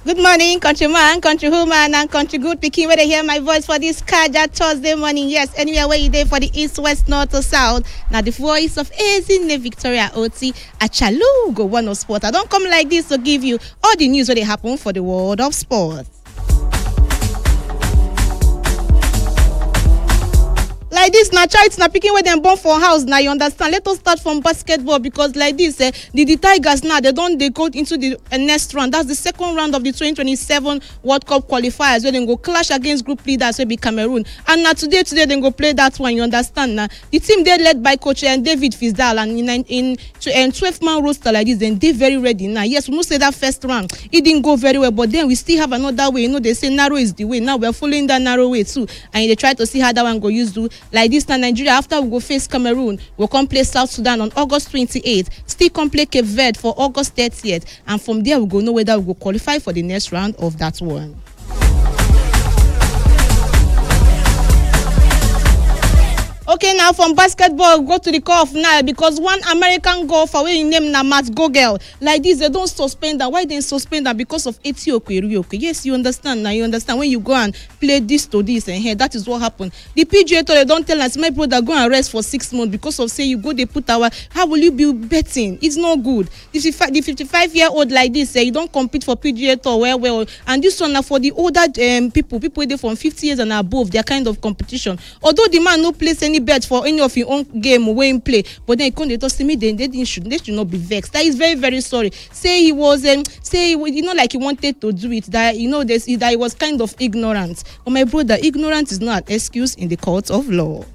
Good morning, countryman, countrywoman, and country good pikin. Where they hear my voice for this Kaja Thursday morning. Yes, anywhere where you there for the east, west, north, or south. Now the voice of Ezine Victoria Oti Achalu go one of sport. I don't come like this to give you all the news where they happen for the world of sports. Like this, now it's not picking where them born for house. Now you understand. Let us start from basketball because like this, the Tigers now they go into the next round. That's the second round of the 2027 World Cup qualifiers where they go clash against group leaders will be Cameroon. And now today they go play that one. You understand now? The team they led by coach David Fizdal and in 12-man roster like this, then they very ready now. Yes, we must say that first round it didn't go very well, but then we still have another way. You know they say narrow is the way. Now we're following that narrow way too, and they try to see how that one go use do. Like this now, Nigeria, after we go face Cameroon, we'll come play South Sudan on August 28th. Still come play Cape Verde for August 30th. And from there, we'll go know whether we'll go qualify for the next round of that one. Okay, now from basketball, go to the cuff now because one American golfer, where you name now Matt Gogel, like this, they don't suspend that. Why they suspend that? Because of Ethiopia. Yes, you understand now. You understand when you go and play this to this and here, that is what happened. The PGA Tour, they don't tell us, my brother, go and rest for 6 months because of say you go, they put our. How will you be betting? It's not good. The 55-year-old like this, you don't compete for PGA Tour well, and this one now for the older people there from 50 years and above, their kind of competition. Although the man no place any bet for any of your own game or when play, but then he told me they should not be vexed. That is very, very sorry. Say he was like he wanted to do it, that that he was kind of ignorant. But my brother, ignorance is not an excuse in the court of law.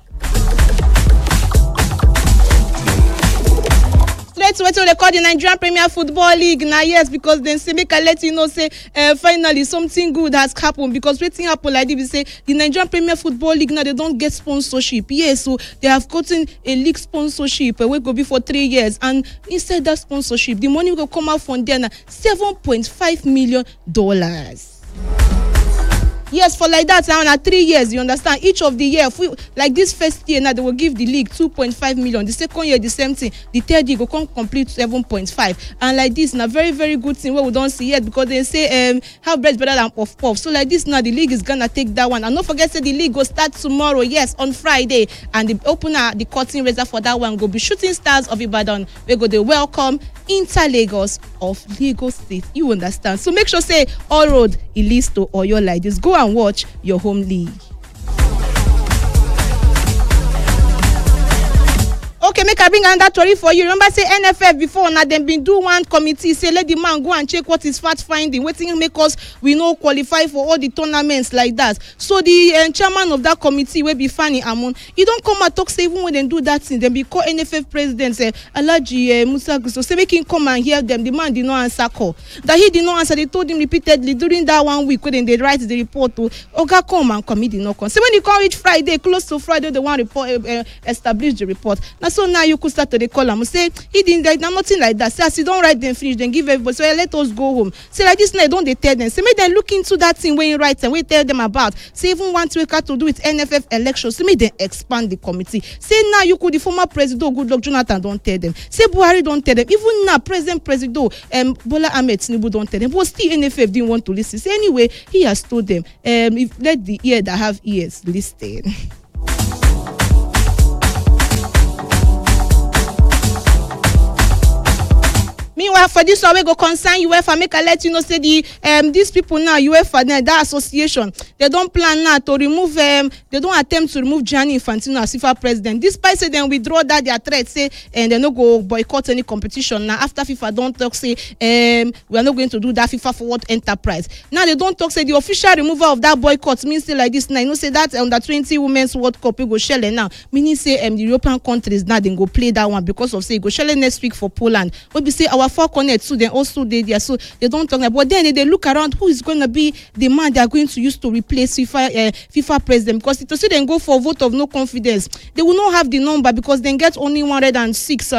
Let's wait record the Nigerian Premier Football League now. Yes, because then say make I let you know say finally something good has happened because waiting happen like this. We say the Nigerian Premier Football League now they don't get sponsorship. Yes, so they have gotten a league sponsorship. We go be for 3 years, and instead that sponsorship, the money will come out from there now $7.5 million. Yes, for like that now 3 years, you understand. Each of the year, like this first year now, they will give the league 2.5 million. The second year, the same thing. The third year, go come complete 7.5. And like this, now very, very good thing where we don't see yet because they say how bread better than puff. So like this now, the league is gonna take that one. And don't forget, say the league will start tomorrow. Yes, on Friday, and the opener, the curtain raiser for that one, go be Shooting Stars of Ibadan. We go they welcome Inter Lagos of Lagos State. You understand? So make sure say all road it leads to Oyo like this. Go and watch your home league. Okay, make I bring another story for you. Remember, say NFF before now them been do one committee say let the man go and check what is fact finding, waiting make us we no qualify for all the tournaments like that. So the chairman of that committee will be Fanny Amon. You don't come and talk say even when they do that thing, then be call NFF president Alhaji Musa Gusto. Say make him come and hear them. The man did not answer call. That he did not answer. They told him repeatedly during that 1 week when they write the report to Oga come and come. He did not come. So when you come reach Friday, close to Friday, they want report establish the report. Now so now you could start to call him. Say he didn't write nothing like that. Say as you don't write them finish, then give everybody. So let us go home. Say like this now don't they tell them. Say make them look into that thing when you write and we tell them about. Say even want to do with NFF elections. So make them expand the committee. Say now you could the former president Goodluck Jonathan don't tell them. Say Buhari don't tell them. Even now President Bola Ahmed Tinubu don't tell them. But still NFF didn't want to listen. Say anyway he has told them if let the ear that have ears listen. Meanwhile, for this one, we go concern UEFA. Make I let you know, say these people now, UEFA, that association, they don't plan now to remove, they don't attempt to remove Gianni Infantino as FIFA president. Despite say them withdraw that their threat, say, and they no go boycott any competition. Now, after FIFA don't talk, say, we are not going to do that FIFA Forward Enterprise. Now, they don't talk, say, the official removal of that boycott means say like this now. You know, say that under 20 Women's World Cup, we go shell now. Meaning, say, the European countries now, they go play that one because of, say, go shell next week for Poland. But we say, our four connect so they also there, so they don't talk about. But then they look around who is going to be the man they are going to use to replace FIFA president, because to see them go for a vote of no confidence, they will not have the number because they get only 106